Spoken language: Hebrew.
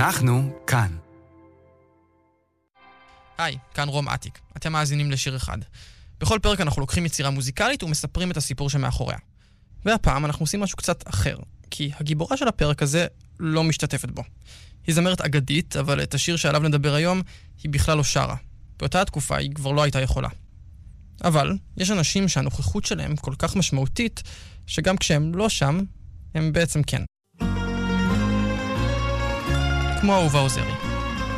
אנחנו כאן. היי, כאן רום עתיק. אתם מאזינים לשיר אחד. בכל פרק אנחנו לוקחים יצירה מוזיקלית ומספרים את הסיפור שמאחוריה. והפעם אנחנו עושים משהו קצת אחר, כי הגיבורה של הפרק הזה לא משתתפת בו. היא זמרת אגדית, אבל את השיר שעליו נדבר היום היא בכלל לא שרה. באותה התקופה היא כבר לא הייתה יכולה. אבל יש אנשים שהנוכחות שלהם כל כך משמעותית, שגם כשהם לא שם, הם בעצם כן. כמו אהובה עוזרי.